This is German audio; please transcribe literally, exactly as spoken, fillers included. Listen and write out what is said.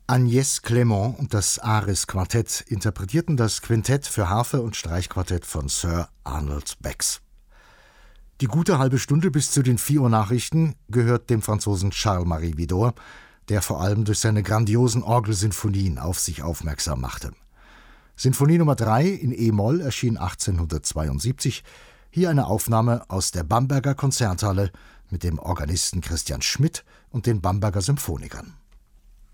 Agnès Clément und das Aris-Quartett interpretierten das Quintett für Harfe und Streichquartett von Sir Arnold Becks. Die gute halbe Stunde bis zu den vier Uhr Nachrichten gehört dem Franzosen Charles-Marie Widor, der vor allem durch seine grandiosen Orgelsinfonien auf sich aufmerksam machte. Sinfonie Nummer drei in E-Moll erschien achtzehnhundertzweiundsiebzig, hier eine Aufnahme aus der Bamberger Konzerthalle mit dem Organisten Christian Schmidt und den Bamberger Symphonikern.